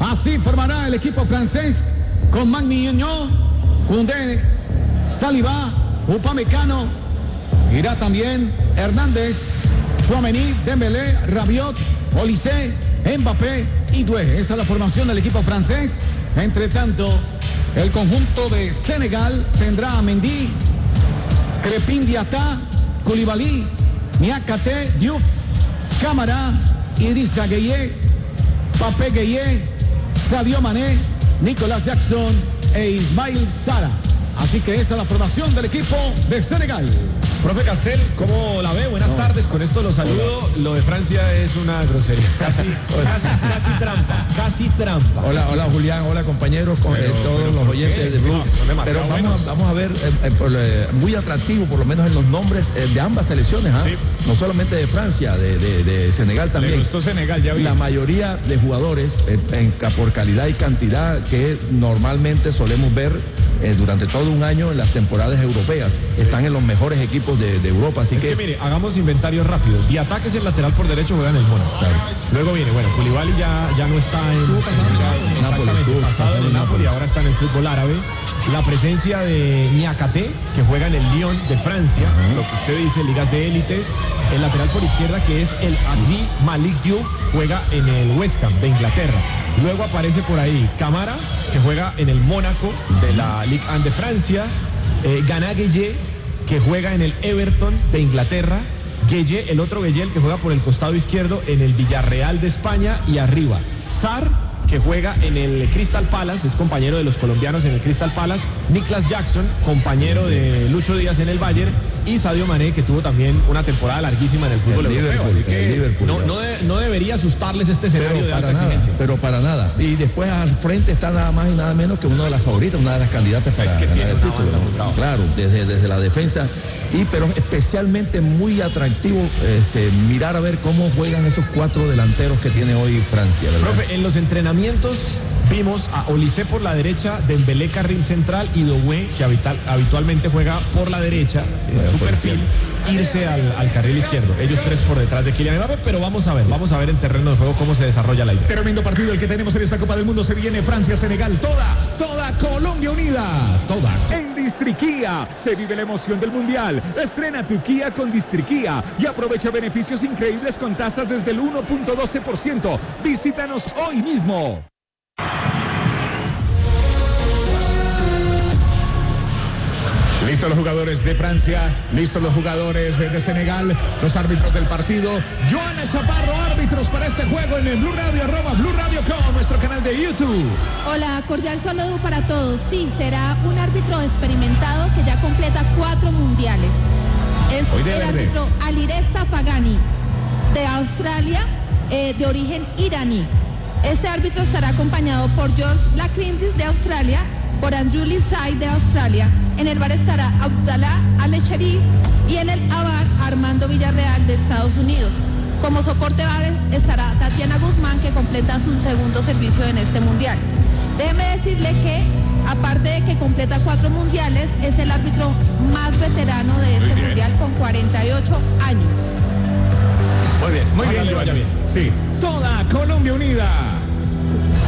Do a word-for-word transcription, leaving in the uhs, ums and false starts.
Así formará el equipo francés con Magniño, Koundé, Saliba, Upamecano. Irá también Hernández, Tchouaméni, Dembélé, Rabiot, Olise, Mbappé y Doué. Esa es la formación del equipo francés. Entre tanto, el conjunto de Senegal tendrá a Mendy, Crépin Diatta, Koulibaly, Niakate, Diouf, Camara, Idrissa Gueye, Pape Gueye, Sadio Mané, Nicolas Jackson e Ismail Sara. Así que esta es la formación del equipo de Senegal. Profe Castel, ¿cómo la ve? Buenas no. tardes, con esto lo saludo. Hola. Lo de Francia es una grosería. Casi, casi, casi trampa, casi trampa. Hola, hola Julián, hola compañeros, con, pero, eh, todos pero, los oyentes de Blue. No, pero vamos, vamos a ver, eh, eh, por, eh, muy atractivo, por lo menos en los nombres eh, de ambas selecciones, ¿eh? Sí. No solamente de Francia, de, de, de Senegal también. Le gustó Senegal, ya vi. La mayoría de jugadores, eh, en, por calidad y cantidad, que normalmente solemos ver Eh, durante todo un año en las temporadas europeas. Están en los mejores equipos de, de Europa, así es que... que mire, hagamos inventario rápido. Diatta, que es el lateral por derecho, juega en el Mónaco. Claro. Luego viene, bueno, Koulibaly ya, ya no está en... en exactamente, Nápoles, pasado en el Napoli, ahora está en el fútbol árabe. La presencia de Niakate, que juega en el Lyon de Francia, uh-huh. lo que usted dice, ligas de élite. El lateral por izquierda, que es el Abdi Malik Diouf, juega en el West Ham de Inglaterra. Luego aparece por ahí Camara, que juega en el Mónaco de la Ligue uno de Francia. Eh, Gana Gueye, que juega en el Everton de Inglaterra. Gueye, el otro Gueye, el que juega por el costado izquierdo en el Villarreal de España. Y arriba, Sarr, que juega en el Crystal Palace, es compañero de los colombianos en el Crystal Palace. Nicolas Jackson, compañero de Lucho Díaz en el Bayern. Y Sadio Mané, que tuvo también una temporada larguísima en el fútbol el europeo. Así que no, no, de, no debería asustarles este escenario de alta exigencia. Pero para nada. Y después al frente está nada más y nada menos que una de las favoritas, una de las candidatas para es que ganar el título. ¿No? Claro, desde, desde la defensa. Y pero especialmente muy atractivo este, mirar a ver cómo juegan esos cuatro delanteros que tiene hoy Francia, ¿verdad? Profe, en los entrenamientos vimos a Olise por la derecha, Dembélé carril central y Doué, que habital, habitualmente juega por la derecha, en su perfil, irse al, al carril izquierdo. Ellos tres por detrás de Kylian Mbappé, pero vamos a ver, vamos a ver en terreno de juego cómo se desarrolla la idea. Tremendo partido el que tenemos en esta Copa del Mundo. Se viene Francia, Senegal, toda, toda Colombia unida, toda. En Distriquía se vive la emoción del Mundial. Estrena tu Kia con Distriquía y aprovecha beneficios increíbles con tasas desde el uno punto doce por ciento. Visítanos hoy mismo. Listos los jugadores de Francia, listos los jugadores de Senegal, los árbitros del partido. Joana Chaparro, árbitros para este juego en el Blue Radio, arroba Blue Radio Com, nuestro canal de YouTube. Hola, cordial saludo para todos. Sí, será un árbitro experimentado que ya completa cuatro mundiales. Es el verde. árbitro Alireza Fagani, de Australia, eh, de origen iraní. Este árbitro estará acompañado por George Lacrintis de Australia, por Andrew Lindsay de Australia. En el bar estará Abdallah Al-Esheri y en el A B A R Armando Villarreal de Estados Unidos. Como soporte bar estará Tatiana Guzmán, que completa su segundo servicio en este mundial. Déjeme decirle que, aparte de que completa cuatro mundiales, es el árbitro más veterano de este mundial con cuarenta y ocho años. Muy bien, muy bien, vaya bien. Sí, toda Colombia unida.